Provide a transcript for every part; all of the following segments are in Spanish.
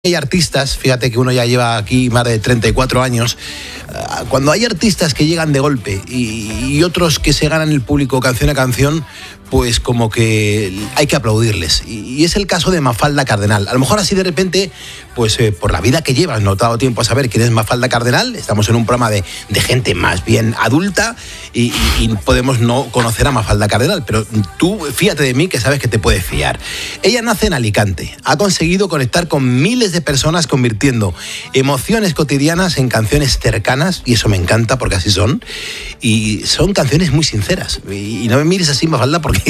Hay artistas, fíjate que uno ya lleva aquí más de 34 años, cuando hay artistas que llegan de golpe y otros que se ganan el público canción a canción, pues como que hay que aplaudirles. Y es el caso de Mafalda Cardenal. A lo mejor así de repente, pues por la vida que llevas, no te ha dado tiempo a saber quién es Mafalda Cardenal. Estamos en un programa de gente más bien adulta y podemos no conocer a Mafalda Cardenal, pero tú fíjate de mí que sabes que te puedes fiar. Ella nace en Alicante, ha conseguido conectar con miles de personas convirtiendo emociones cotidianas en canciones cercanas, y eso me encanta porque así son, y son canciones muy sinceras. Y no me mires así, Mafalda, porque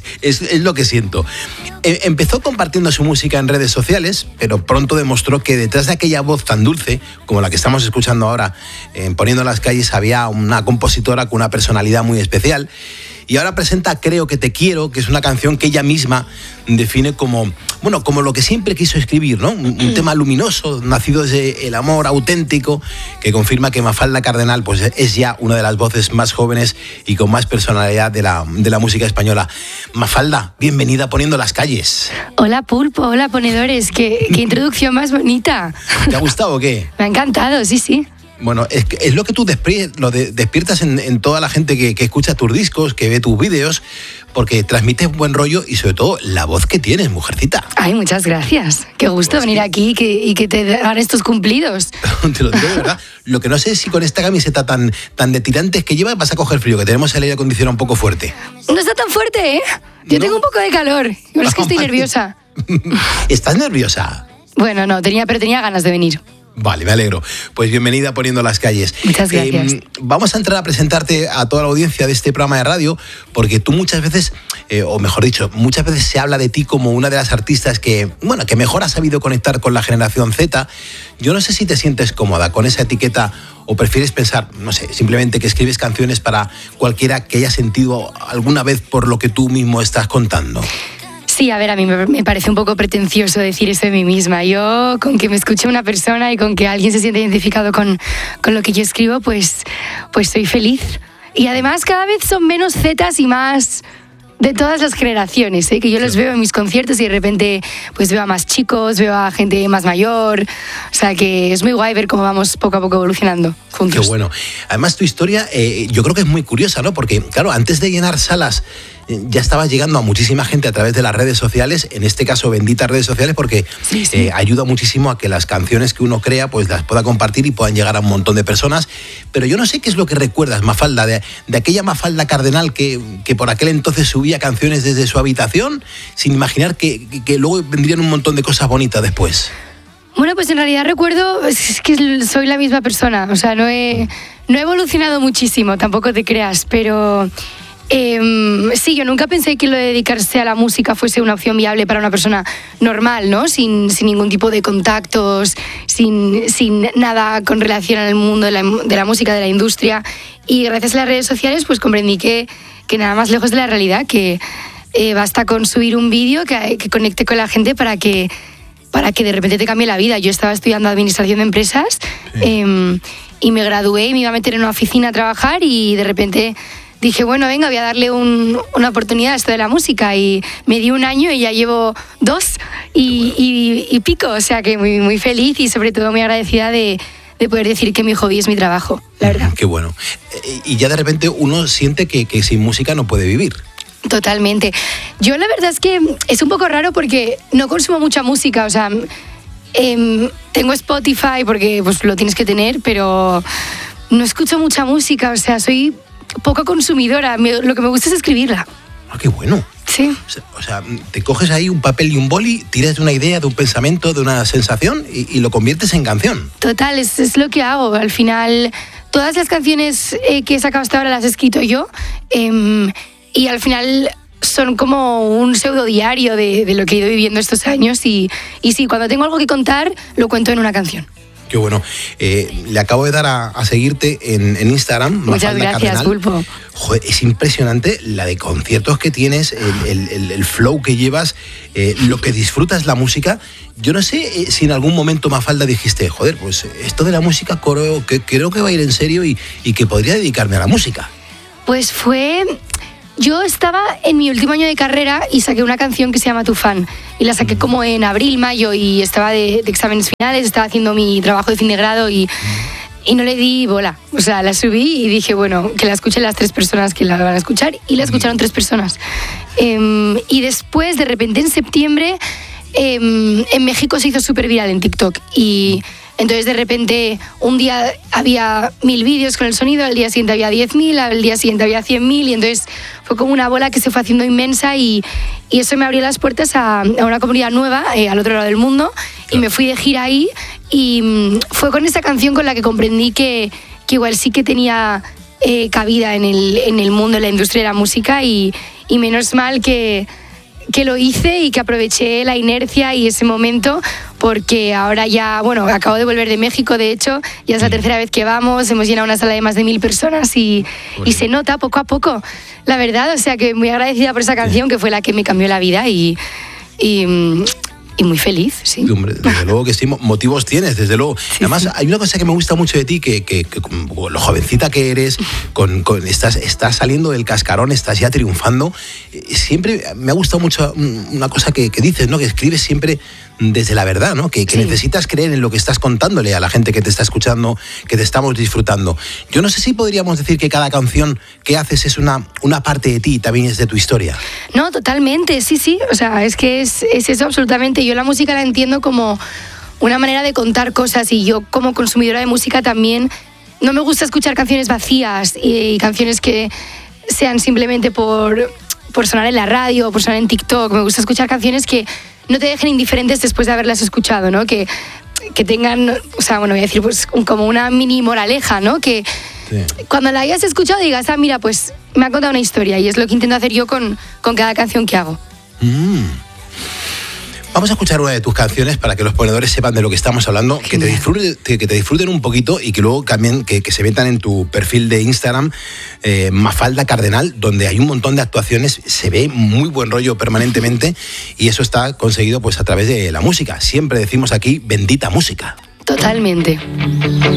es lo que siento. Empezó compartiendo su música en redes sociales, pero pronto demostró que detrás de aquella voz tan dulce, como la que estamos escuchando ahora, Poniendo las calles, había una compositora con una personalidad muy especial. Y ahora presenta Creo que te quiero, que es una canción que ella misma define como lo que siempre quiso escribir, ¿no? Un tema luminoso, nacido desde el amor auténtico, que confirma que Mafalda Cardenal pues, es ya una de las voces más jóvenes y con más personalidad de la música española. Mafalda, bienvenida a Poniendo las calles. Hola Pulpo, hola ponedores, qué introducción más bonita. ¿Te ha gustado o qué? Me ha encantado, sí. Bueno, es lo que tú despiertas en toda la gente que escucha tus discos, que ve tus vídeos, porque transmites buen rollo y sobre todo la voz que tienes, mujercita. Ay, muchas gracias. Qué gusto venir aquí y que te dan estos cumplidos. Te lo digo de verdad. Lo que no sé es si con esta camiseta tan de tirantes que llevas vas a coger frío, que tenemos el aire acondicionado un poco fuerte. No está tan fuerte, ¿eh? Yo tengo un poco de calor. Igual es que estoy nerviosa. ¿Estás nerviosa? Bueno, no, tenía ganas de venir. Vale, me alegro. Pues bienvenida a Poniendo las calles. Muchas gracias. Vamos a entrar a presentarte a toda la audiencia de este programa de radio, porque tú muchas veces, o mejor dicho, muchas veces se habla de ti como una de las artistas que mejor ha sabido conectar con la generación Z. Yo no sé si te sientes cómoda con esa etiqueta o prefieres pensar, no sé, simplemente que escribes canciones para cualquiera que haya sentido alguna vez por lo que tú mismo estás contando. Sí, a ver, a mí me parece un poco pretencioso decir eso de mí misma. Yo, con que me escuche una persona y con que alguien se sienta identificado con lo que yo escribo, pues soy feliz. Y además cada vez son menos zetas y más de todas las generaciones, ¿eh? Que yo los veo en mis conciertos y de repente pues veo a más chicos, veo a gente más mayor. O sea que es muy guay ver cómo vamos poco a poco evolucionando juntos. Qué bueno. Además tu historia yo creo que es muy curiosa, ¿no? Porque claro, antes de llenar salas ya estabas llegando a muchísima gente a través de las redes sociales, en este caso benditas redes sociales, porque sí. Ayuda muchísimo a que las canciones que uno crea pues las pueda compartir y puedan llegar a un montón de personas. Pero yo no sé qué es lo que recuerdas, Mafalda, de aquella Mafalda Cardenal que por aquel entonces subía canciones desde su habitación sin imaginar que luego vendrían un montón de cosas bonitas después. Bueno, pues en realidad recuerdo, es que soy la misma persona, o sea, no he evolucionado muchísimo, tampoco te creas, pero sí, yo nunca pensé que lo de dedicarse a la música fuese una opción viable para una persona normal, ¿no? Sin ningún tipo de contactos, sin nada con relación al mundo de la música, de la industria. Y gracias a las redes sociales pues comprendí que nada más lejos de la realidad, que basta con subir un vídeo que conecte con la gente para que de repente te cambie la vida. Yo estaba estudiando administración de empresas, sí. Y me gradué y me iba a meter en una oficina a trabajar y de repente dije, bueno, venga, voy a darle una oportunidad a esto de la música, y me di un año y ya llevo 2 y pico, o sea que muy, muy feliz y sobre todo muy agradecida de poder decir que mi hobby es mi trabajo, la verdad. Qué bueno. Y ya de repente uno siente que sin música no puede vivir. Totalmente. Yo la verdad es que es un poco raro porque no consumo mucha música, o sea, tengo Spotify porque pues lo tienes que tener, pero no escucho mucha música, o sea, soy poco consumidora, lo que me gusta es escribirla. Ah, qué bueno. Sí. O sea, te coges ahí un papel y un boli, tiras de una idea, de un pensamiento, de una sensación y lo conviertes en canción. Total, es lo que hago. Al final, todas las canciones que he sacado hasta ahora las he escrito yo, y al final son como un pseudo diario de lo que he ido viviendo estos años y sí, cuando tengo algo que contar, lo cuento en una canción. Qué bueno. Le acabo de dar a seguirte en Instagram. Muchas gracias, Pulpo. Joder, es impresionante la de conciertos que tienes, el flow que llevas, lo que disfrutas la música. Yo no sé si en algún momento, Mafalda, dijiste, joder, pues esto de la música creo que va a ir en serio y que podría dedicarme a la música. Pues fue Yo estaba en mi último año de carrera y saqué una canción que se llama Tu Fan. Y la saqué como en abril, mayo, y estaba de exámenes finales, estaba haciendo mi trabajo de fin de grado y no le di bola. O sea, la subí y dije, bueno, que la escuchen las 3 personas que la van a escuchar, y la escucharon 3 personas. Y después, de repente, en septiembre, en México se hizo súper viral en TikTok. Y entonces, de repente, un día había 1000 vídeos con el sonido, al día siguiente había 10.000, al día siguiente había 100.000, y entonces fue como una bola que se fue haciendo inmensa, y eso me abrió las puertas a una comunidad nueva, al otro lado del mundo, y me fui de gira ahí, y fue con esa canción con la que comprendí que igual sí que tenía cabida en el mundo, en la industria de la música, y menos mal que lo hice y que aproveché la inercia y ese momento, porque ahora ya, bueno, acabo de volver de México, de hecho, ya es la 3ª vez que vamos, hemos llenado una sala de más de 1000 personas y se nota poco a poco, la verdad, o sea que muy agradecida por esa canción, que fue la que me cambió la vida y muy feliz, sí. Hombre, desde luego que sí, motivos tienes, desde luego. Sí, además, sí. Hay una cosa que me gusta mucho de ti, que con lo jovencita que eres, estás saliendo del cascarón, estás ya triunfando. Siempre me ha gustado mucho una cosa que dices, ¿no? Que escribes siempre desde la verdad, ¿no? Que sí. Necesitas creer en lo que estás contándole a la gente que te está escuchando, que te estamos disfrutando. Yo no sé si podríamos decir que cada canción que haces es una parte de ti, también es de tu historia. No, totalmente, sí. O sea, es que es eso absolutamente. Yo la música la entiendo como una manera de contar cosas, y yo como consumidora de música también no me gusta escuchar canciones vacías y canciones que sean simplemente por sonar en la radio o por sonar en TikTok. Me gusta escuchar canciones que no te dejen indiferentes después de haberlas escuchado, ¿no? Que tengan, o sea, bueno, voy a decir, pues como una mini moraleja, ¿no? Que sí. Cuando la hayas escuchado digas, mira, pues me ha contado una historia, y es lo que intento hacer yo con cada canción que hago. Vamos a escuchar una de tus canciones para que los ponedores sepan de lo que estamos hablando, que te disfruten un poquito, y que luego también que se metan en tu perfil de Instagram, Mafalda Cardenal, donde hay un montón de actuaciones, se ve muy buen rollo permanentemente, y eso está conseguido pues a través de la música. Siempre decimos aquí, bendita música. Totalmente.